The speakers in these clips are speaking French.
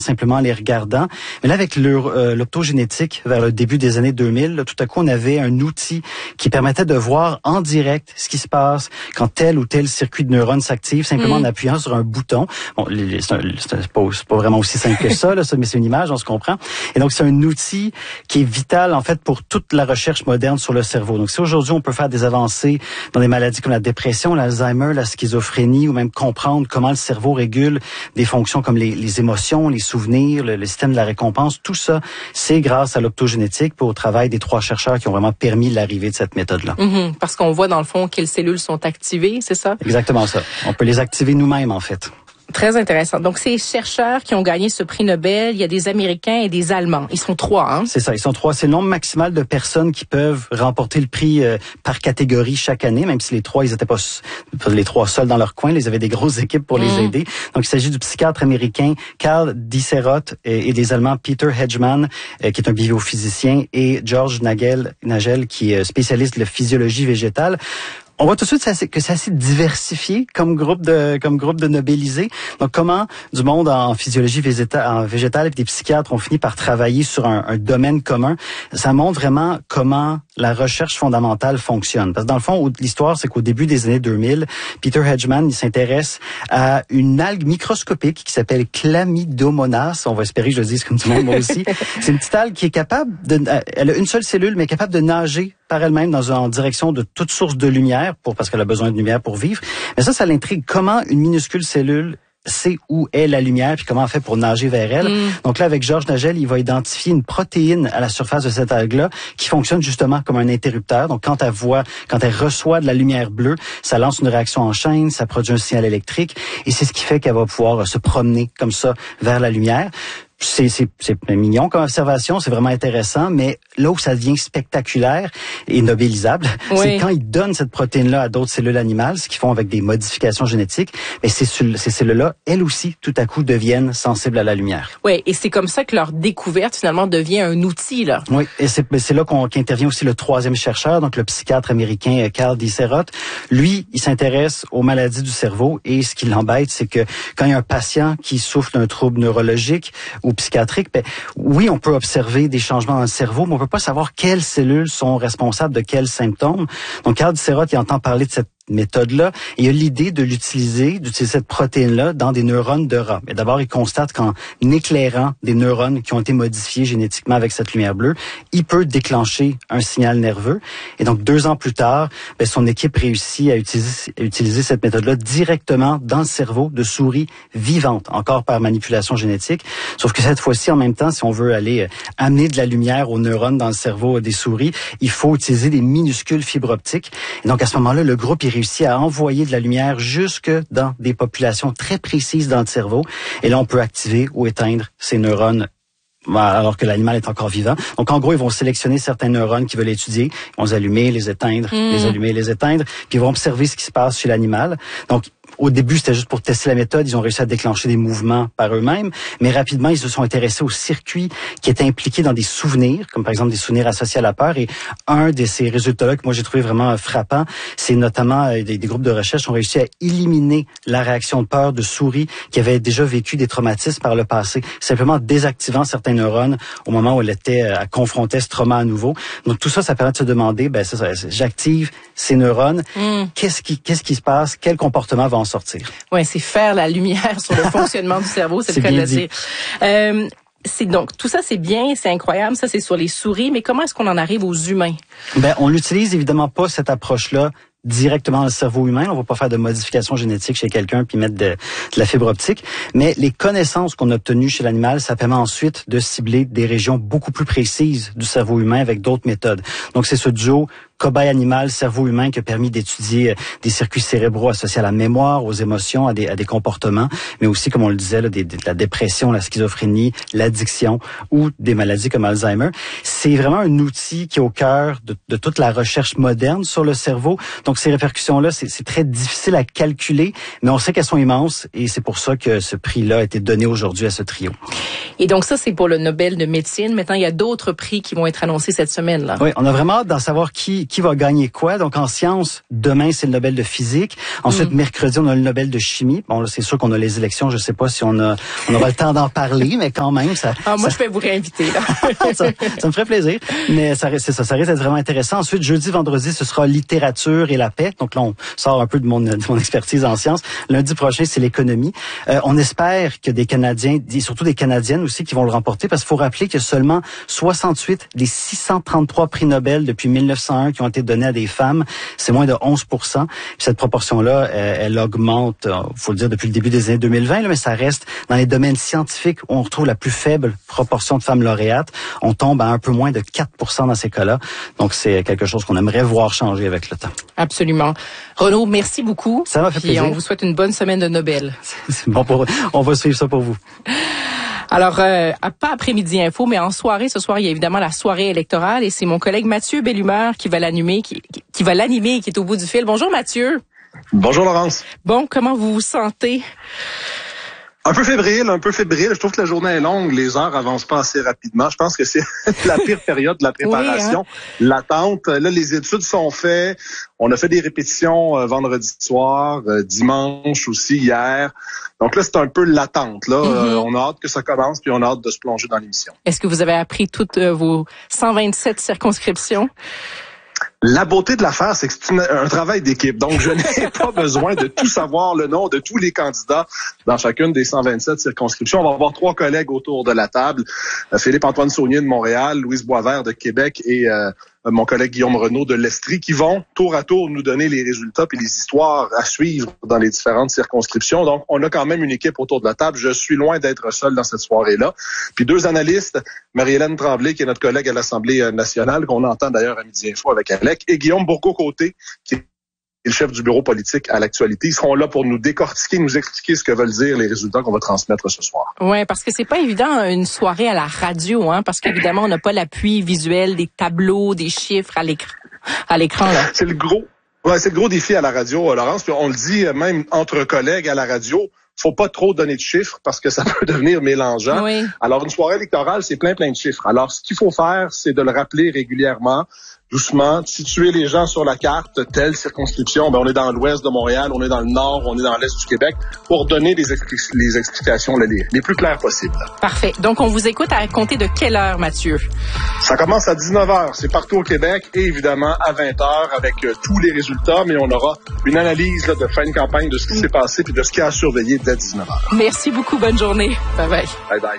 simplement en les regardant. Mais là, avec l'optogénétique, vers le début des années 2000, là, tout à coup, on avait un outil qui permettait de voir en direct ce qui se passe quand tel ou tel circuit de neurones s'active, simplement en appuyant sur un bouton. Bon, c'est pas vraiment aussi simple que ça, là, mais c'est une image, on se comprend. Et donc, c'est un outil qui est vital, en fait, pour toute la recherche moderne sur le cerveau. Donc, si aujourd'hui, on peut faire des avancées dans des maladies comme la dépression, l'Alzheimer, la schizophrénie, ou même comprendre comment le cerveau régule des fonctions comme les émotions, les souvenirs, le système de la récompense, tout ça, c'est grâce à l'optogénétique pour au travail des 3 chercheurs qui ont vraiment permis l'arrivée de cette méthode-là. Parce qu'on voit dans le fond quelles cellules sont activées, c'est ça? Exactement ça. On peut les activer nous-mêmes, en fait. Très intéressant. Donc, ces chercheurs qui ont gagné ce prix Nobel, il y a des Américains et des Allemands. Ils sont 3, hein? C'est ça, ils sont 3. C'est le nombre maximal de personnes qui peuvent remporter le prix par catégorie chaque année, même si les 3, ils étaient pas les 3 seuls dans leur coin. Ils avaient des grosses équipes pour les aider. Donc, il s'agit du psychiatre américain Karl Dicerot et des Allemands Peter Hedgemann, qui est un biophysicien, et George Nagel, qui est spécialiste de la physiologie végétale. On voit tout de suite que c'est assez diversifié comme groupe de nobélisés. Donc, comment du monde en physiologie végétale et des psychiatres ont fini par travailler sur un domaine commun. Ça montre vraiment comment la recherche fondamentale fonctionne. Parce que dans le fond, l'histoire, c'est qu'au début des années 2000, Peter Hedgemann, il s'intéresse à une algue microscopique qui s'appelle Chlamydomonas. On va espérer que je le dise comme tout le monde, moi aussi. C'est une petite algue qui est capable elle a une seule cellule, mais capable de nager par elle-même en direction de toute source de lumière, parce qu'elle a besoin de lumière pour vivre. Mais ça l'intrigue. Comment une minuscule cellule sait où est la lumière, puis comment elle fait pour nager vers elle. Donc là, avec George Nagel, il va identifier une protéine à la surface de cette algue-là qui fonctionne justement comme un interrupteur. Donc quand elle reçoit de la lumière bleue, ça lance une réaction en chaîne, ça produit un signal électrique, et c'est ce qui fait qu'elle va pouvoir se promener comme ça vers la lumière. C'est mignon comme observation, c'est vraiment intéressant, mais là où ça devient spectaculaire et nobélisable, c'est quand ils donnent cette protéine-là à d'autres cellules animales, ce qu'ils font avec des modifications génétiques, mais ces cellules-là, elles aussi, tout à coup, deviennent sensibles à la lumière. Oui, et c'est comme ça que leur découverte, finalement, devient un outil, là. Oui, et c'est là qu'intervient aussi le 3e chercheur, donc le psychiatre américain Karl Dicerot. Lui, il s'intéresse aux maladies du cerveau, et ce qui l'embête, c'est que quand il y a un patient qui souffre d'un trouble neurologique ou psychiatrique, oui, on peut observer des changements dans le cerveau, mais on peut pas savoir quelles cellules sont responsables de quels symptômes. Donc, Karl Dicerot, il entend parler de cette méthode-là, et il a l'idée d'utiliser cette protéine-là dans des neurones de rat. Mais d'abord, il constate qu'en éclairant des neurones qui ont été modifiés génétiquement avec cette lumière bleue, il peut déclencher un signal nerveux. Et donc, 2 ans plus tard, son équipe réussit à utiliser cette méthode-là directement dans le cerveau de souris vivantes, encore par manipulation génétique. Sauf que cette fois-ci, en même temps, si on veut aller amener de la lumière aux neurones dans le cerveau des souris, il faut utiliser des minuscules fibres optiques. Et donc, à ce moment-là, le groupe réussit à envoyer de la lumière jusque dans des populations très précises dans le cerveau. Et là, on peut activer ou éteindre ces neurones alors que l'animal est encore vivant. Donc, en gros, ils vont sélectionner certains neurones qu'ils veulent étudier. Ils vont les allumer, les éteindre, les allumer, les éteindre. Puis, ils vont observer ce qui se passe chez l'animal. Donc, au début, c'était juste pour tester la méthode. Ils ont réussi à déclencher des mouvements par eux-mêmes. Mais rapidement, ils se sont intéressés aux circuits qui étaient impliqués dans des souvenirs, comme par exemple des souvenirs associés à la peur. Et un de ces résultats-là que moi, j'ai trouvé vraiment frappant, c'est notamment des groupes de recherche ont réussi à éliminer la réaction de peur de souris qui avaient déjà vécu des traumatismes par le passé, simplement désactivant certains neurones au moment où elle confrontait ce trauma à nouveau. Donc, tout ça, ça permet de se demander, j'active ces neurones. Qu'est-ce qui se passe? Quel comportement va en sortir? Oui, c'est faire la lumière sur le fonctionnement du cerveau, c'est le cas de le dire. Donc, tout ça, c'est bien, c'est incroyable. Ça, c'est sur les souris. Mais comment est-ce qu'on en arrive aux humains? On l'utilise évidemment pas, cette approche-là, directement dans le cerveau humain. On va pas faire de modification génétique chez quelqu'un puis mettre de la fibre optique. Mais les connaissances qu'on a obtenues chez l'animal, ça permet ensuite de cibler des régions beaucoup plus précises du cerveau humain avec d'autres méthodes. Donc, c'est ce duo cobaye animal, cerveau humain qui a permis d'étudier des circuits cérébraux associés à la mémoire, aux émotions, à des comportements, mais aussi, comme on le disait, de la dépression, la schizophrénie, l'addiction ou des maladies comme Alzheimer. C'est vraiment un outil qui est au cœur de toute la recherche moderne sur le cerveau. Donc, ces répercussions-là, c'est très difficile à calculer, mais on sait qu'elles sont immenses et c'est pour ça que ce prix-là a été donné aujourd'hui à ce trio. Et donc ça, c'est pour le Nobel de médecine. Maintenant, il y a d'autres prix qui vont être annoncés cette semaine-là. Oui, on a vraiment hâte d'en savoir qui qui va gagner quoi. Donc, en sciences, demain, c'est le Nobel de physique. Ensuite, mercredi, on a le Nobel de chimie. Bon, là, c'est sûr qu'on a les élections. Je sais pas si on aura le temps d'en parler, mais quand même, ça... moi, je vais vous réinviter, là. ça me ferait plaisir. Mais ça risque d'être vraiment intéressant. Ensuite, jeudi, vendredi, ce sera littérature et la paix. Donc là, on sort un peu de mon expertise en sciences. Lundi prochain, c'est l'économie. On espère que des Canadiens, et surtout des Canadiennes aussi, qui vont le remporter, parce qu'il faut rappeler qu'il y a seulement 68 des 633 prix Nobel depuis 1901 qui ont été donnés à des femmes. C'est moins de 11%. Puis cette proportion-là, elle augmente, faut le dire, depuis le début des années 2020, là, mais ça reste dans les domaines scientifiques où on retrouve la plus faible proportion de femmes lauréates. On tombe à un peu moins de 4% dans ces cas-là. Donc, c'est quelque chose qu'on aimerait voir changer avec le temps. Absolument. Renaud, merci beaucoup. Ça m'a fait plaisir. Et on vous souhaite une bonne semaine de Nobel. C'est bon on va suivre ça pour vous. Alors, pas après-midi info, mais en soirée, ce soir, il y a évidemment la soirée électorale et c'est mon collègue Mathieu Bellumeur qui va l'animer, qui va l'animer et qui est au bout du fil. Bonjour Mathieu. Bonjour Laurence. Bon, comment vous vous sentez? Un peu fébrile. Je trouve que la journée est longue, les heures avancent pas assez rapidement. Je pense que c'est la pire période de la préparation. Oui, l'attente. Là, les études sont faites. On a fait des répétitions vendredi soir, dimanche aussi, hier. Donc là, c'est un peu l'attente. Là, on a hâte que ça commence, puis on a hâte de se plonger dans l'émission. Est-ce que vous avez appris toutes vos 127 circonscriptions? La beauté de l'affaire, c'est que c'est un travail d'équipe. Donc, je n'ai pas besoin de tout savoir le nom de tous les candidats dans chacune des 127 circonscriptions. On va avoir 3 collègues autour de la table. Philippe-Antoine Saunier de Montréal, Louise Boisvert de Québec et mon collègue Guillaume Renaud de l'Estrie, qui vont tour à tour nous donner les résultats et les histoires à suivre dans les différentes circonscriptions. Donc, on a quand même une équipe autour de la table. Je suis loin d'être seul dans cette soirée-là. Puis 2 analystes, Marie-Hélène Tremblay, qui est notre collègue à l'Assemblée nationale, qu'on entend d'ailleurs à Midi Info avec Alec, et Guillaume Bourgault-Côté, qui est le chef du bureau politique à l'actualité. Ils seront là pour nous décortiquer, nous expliquer ce que veulent dire les résultats qu'on va transmettre ce soir. Ouais, parce que c'est pas évident une soirée à la radio, hein, parce qu'évidemment on n'a pas l'appui visuel des tableaux, des chiffres à l'écran là. C'est le gros défi à la radio, Laurence. Puis on le dit même entre collègues à la radio. Faut pas trop donner de chiffres parce que ça peut devenir mélangeant. Oui. Alors, une soirée électorale, c'est plein de chiffres. Alors, ce qu'il faut faire, c'est de le rappeler régulièrement, doucement, situer les gens sur la carte, telle circonscription, on est dans l'ouest de Montréal, on est dans le nord, on est dans l'est du Québec, pour donner les explications les plus claires possibles. Parfait. Donc, on vous écoute à compter de quelle heure, Mathieu? Ça commence à 19h. C'est partout au Québec et évidemment à 20h avec tous les résultats, mais on aura une analyse de fin de campagne de ce qui s'est passé puis de ce qui a surveillé dès 19h. Merci beaucoup. Bonne journée. Bye bye. Bye bye.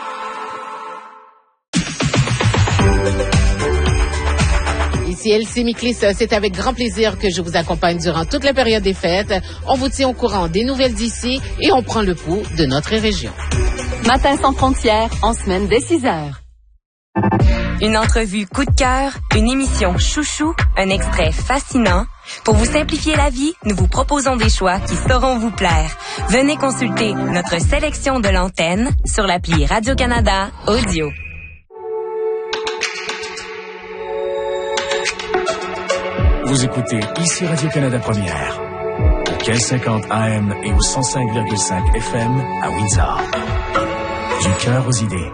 Ici Elsie Miklis, c'est avec grand plaisir que je vous accompagne durant toute la période des fêtes. On vous tient au courant des nouvelles d'ici et on prend le pouls de notre région. Matin sans frontières, en semaine dès 6h. Une entrevue coup de cœur, une émission chouchou, un extrait fascinant. Pour vous simplifier la vie, nous vous proposons des choix qui sauront vous plaire. Venez consulter notre sélection de l'antenne sur l'appli Radio-Canada Audio. Vous écoutez ici Radio-Canada Première, au 1550 AM et au 105,5 FM à Windsor. Du cœur aux idées.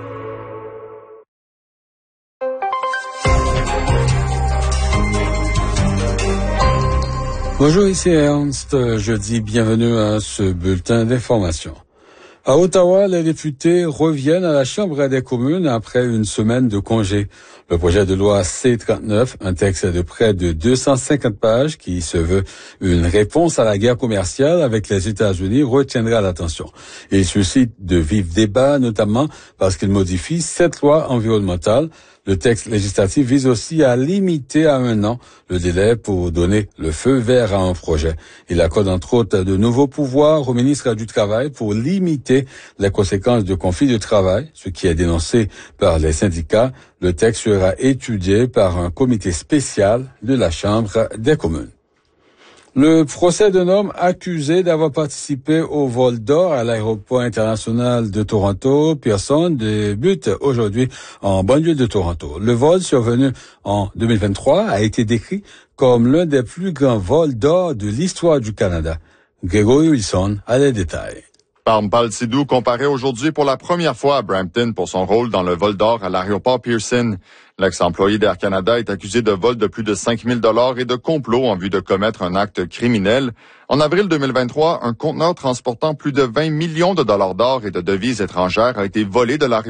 Bonjour, ici Ernst. Je dis bienvenue à ce bulletin d'information. À Ottawa, les députés reviennent à la Chambre des communes après une semaine de congé. Le projet de loi C-39, un texte de près de 250 pages qui se veut une réponse à la guerre commerciale avec les États-Unis, retiendra l'attention. Il suscite de vifs débats, notamment parce qu'il modifie 7 lois environnementales. Le texte législatif vise aussi à limiter à 1 an le délai pour donner le feu vert à un projet. Il accorde entre autres de nouveaux pouvoirs au ministre du Travail pour limiter les conséquences de conflits de travail, ce qui est dénoncé par les syndicats. Le texte sera étudié par un comité spécial de la Chambre des communes. Le procès d'un homme accusé d'avoir participé au vol d'or à l'aéroport international de Toronto, Pearson, débute aujourd'hui en banlieue de Toronto. Le vol survenu en 2023 a été décrit comme l'un des plus grands vols d'or de l'histoire du Canada. Grégory Wilson a les détails. Parmpal Sidhu comparaît aujourd'hui pour la première fois à Brampton pour son rôle dans le vol d'or à l'aéroport Pearson. L'ex-employé d'Air Canada est accusé de vol de plus de 5 000 $ et de complot en vue de commettre un acte criminel. En avril 2023, un conteneur transportant plus de 20 millions de dollars d'or et de devises étrangères a été volé de l'aéroport